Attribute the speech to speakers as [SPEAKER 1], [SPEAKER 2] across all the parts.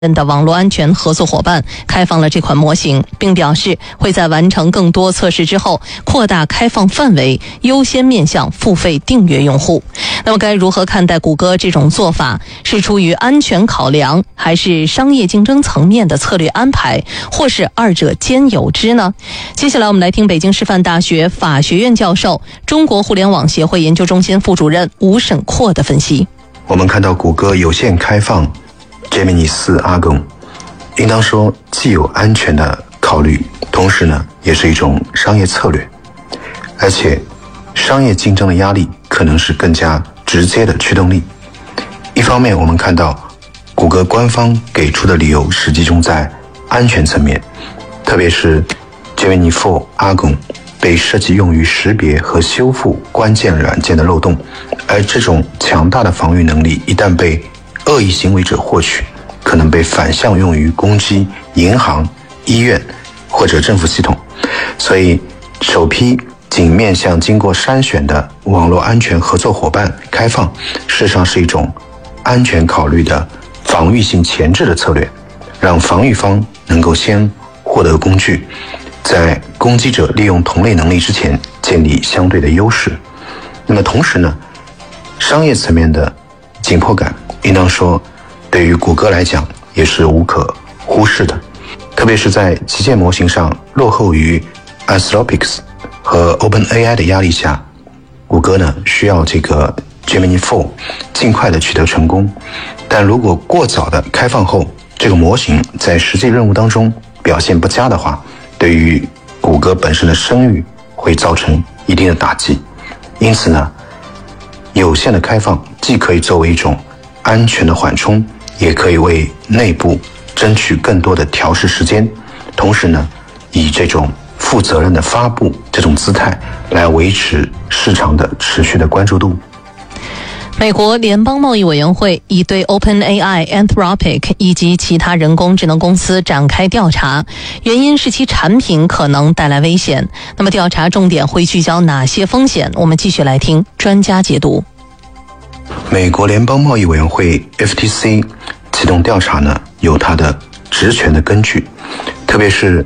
[SPEAKER 1] 的网络安全合作伙伴开放了这款模型，并表示会在完成更多测试之后扩大开放范围，优先面向付费订阅用户。那么该如何看待谷歌这种做法？是出于安全考量，还是商业竞争层面的策略安排，或是二者兼有之呢？接下来我们来听北京师范大学法学院教授、中国互联网协会研究中心副主任吴沈阔的分析。
[SPEAKER 2] 我们看到谷歌有限开放Gemini 4 Argon， 应当说既有安全的考虑，同时呢也是一种商业策略，而且商业竞争的压力可能是更加直接的驱动力。一方面我们看到谷歌官方给出的理由实际中在安全层面，特别是 Gemini 4 Argon 被设计用于识别和修复关键软件的漏洞，而这种强大的防御能力一旦被恶意行为者获取，可能被反向用于攻击银行、医院或者政府系统。所以首批仅面向经过筛选的网络安全合作伙伴开放，事实上是一种安全考虑的防御性前置的策略，让防御方能够先获得工具，在攻击者利用同类能力之前建立相对的优势。那么同时呢，商业层面的紧迫感应当说对于谷歌来讲也是无可忽视的，特别是在旗舰模型上落后于 Anthropic 和 OpenAI 的压力下，谷歌呢需要这个 Gemini 4尽快的取得成功。但如果过早的开放后，这个模型在实际任务当中表现不佳的话，对于谷歌本身的声誉会造成一定的打击。因此呢，有限的开放既可以作为一种安全的缓冲，也可以为内部争取更多的调试时间，同时呢，以这种负责任的发布这种姿态来维持市场的持续的关注度。
[SPEAKER 1] 美国联邦贸易委员会已对 OpenAI、Anthropic 以及其他人工智能公司展开调查，原因是其产品可能带来危险。那么调查重点会聚焦哪些风险？我们继续来听专家解读。
[SPEAKER 2] 美国联邦贸易委员会 FTC 启动调查呢，有它的职权的根据，特别是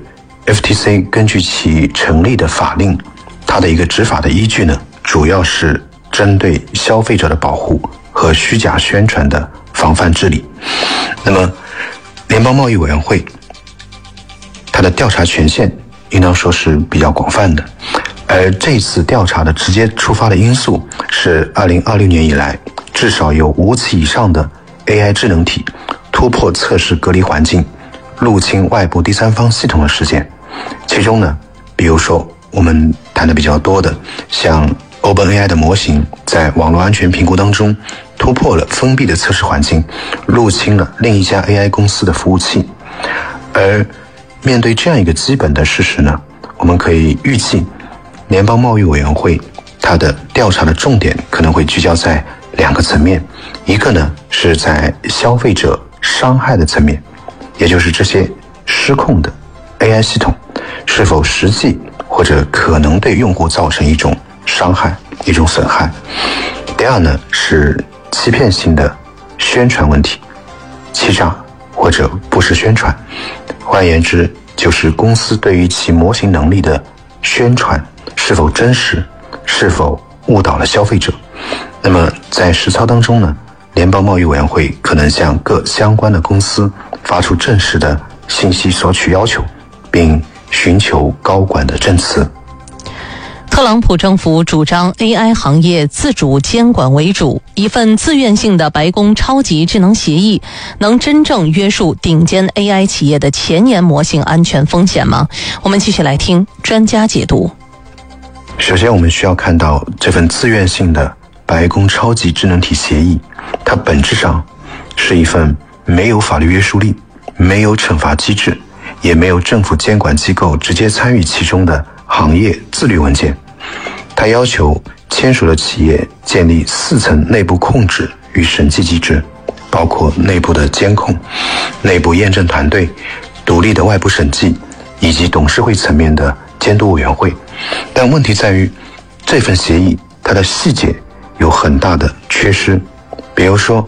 [SPEAKER 2] FTC 根据其成立的法令，它的一个执法的依据呢，主要是针对消费者的保护和虚假宣传的防范治理。那么联邦贸易委员会它的调查权限应当说是比较广泛的，而这次调查的直接触发的因素是2020年以来至少有5起以上的 AI 智能体突破测试隔离环境，入侵外部第三方系统的事件。其中呢，比如说我们谈的比较多的，像 OpenAI 的模型在网络安全评估当中突破了封闭的测试环境，入侵了另一家 AI 公司的服务器。而面对这样一个基本的事实呢，我们可以预计联邦贸易委员会它的调查的重点可能会聚焦在2个层面，一个呢是在消费者伤害的层面，也就是这些失控的 AI 系统是否实际或者可能对用户造成一种伤害、一种损害。第二呢是欺骗性的宣传问题，欺诈或者不实宣传，换言之就是公司对于其模型能力的宣传是否真实，是否误导了消费者。那么在实操当中呢，联邦贸易委员会可能向各相关的公司发出正式的信息索取要求，并寻求高管的证词。
[SPEAKER 1] 特朗普政府主张 AI 行业自主监管为主，一份自愿性的白宫超级智能协议能真正约束顶尖 AI 企业的前沿模型安全风险吗？我们继续来听专家解读。
[SPEAKER 2] 首先我们需要看到这份自愿性的白宫超级智能体协议，它本质上是一份没有法律约束力、没有惩罚机制，也没有政府监管机构直接参与其中的行业自律文件。它要求签署的企业建立4层内部控制与审计机制，包括内部的监控、内部验证团队、独立的外部审计以及董事会层面的监督委员会。但问题在于这份协议它的细节有很大的缺失，比如说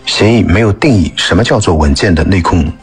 [SPEAKER 2] 协议没有定义什么叫做稳健的内控